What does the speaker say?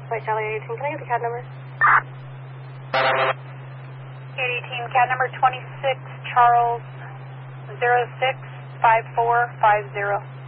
Wait, Charlie 18, can I get the CAD number? 18, CAD number 26, Charles 065450.